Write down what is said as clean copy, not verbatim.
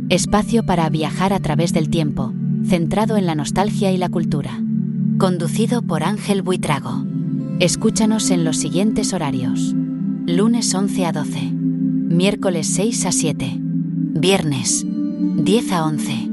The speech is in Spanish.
Espacio para viajar a través del tiempo, centrado en la nostalgia y la cultura. Conducido por Ángel Buitrago. Escúchanos en los siguientes horarios: lunes 11 a 12, miércoles 6 a 7, viernes 10 a 11.